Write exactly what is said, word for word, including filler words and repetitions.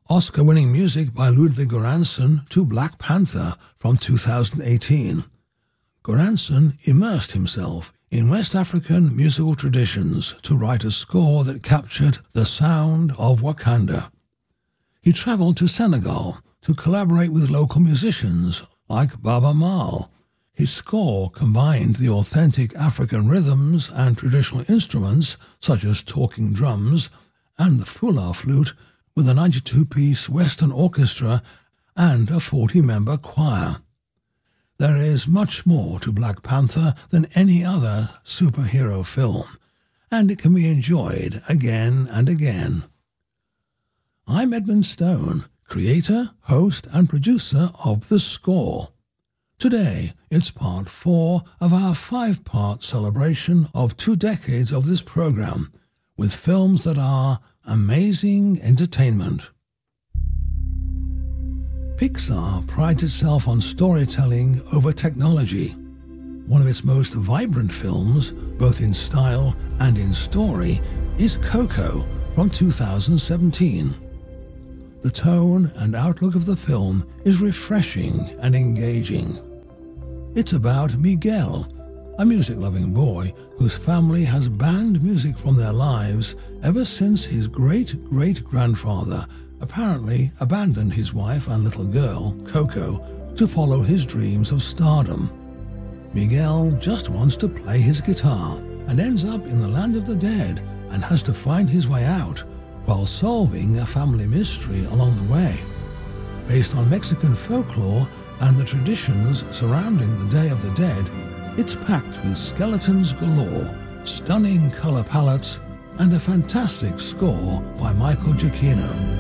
Oscar-winning music by Ludwig Göransson to Black Panther from two thousand eighteen. Göransson immersed himself in West African musical traditions to write a score that captured the sound of Wakanda. He travelled to Senegal to collaborate with local musicians like Baaba Maal. His score combined the authentic African rhythms and traditional instruments such as talking drums and the fula flute with a ninety-two piece Western orchestra and a forty-member choir. There is much more to Black Panther than any other superhero film, and it can be enjoyed again and again. I'm Edmund Stone, creator, host and producer of The Score. Today, it's part four of our five-part celebration of two decades of this program, with films that are amazing entertainment. Pixar prides itself on storytelling over technology. One of its most vibrant films, both in style and in story, is Coco from two thousand seventeen. The tone and outlook of the film is refreshing and engaging. It's about Miguel, a music-loving boy whose family has banned music from their lives ever since his great-great-grandfather apparently abandoned his wife and little girl, Coco, to follow his dreams of stardom. Miguel just wants to play his guitar and ends up in the land of the dead and has to find his way out while solving a family mystery along the way. Based on Mexican folklore and the traditions surrounding the Day of the Dead, it's packed with skeletons galore, stunning color palettes, and a fantastic score by Michael Giacchino.